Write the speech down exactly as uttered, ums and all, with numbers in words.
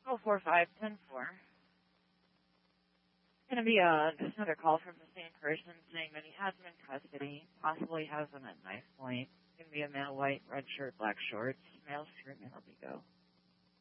Oh, four five ten four. Going to be uh, just another call from the same person saying that he has him in custody, possibly has him at knife point. Going to be a male, white, red shirt, black shorts. Male screaming, let me go.